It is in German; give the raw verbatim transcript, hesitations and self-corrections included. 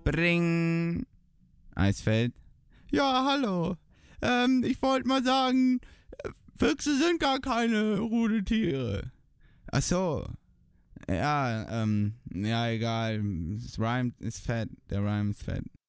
Bring. Eisfeld. Ja, hallo. Ähm, ich wollte mal sagen, Füchse sind gar keine Rudeltiere. Ach so. Ja, ähm, ja, egal. Das Rhyme ist fett. Der Rhyme ist fett.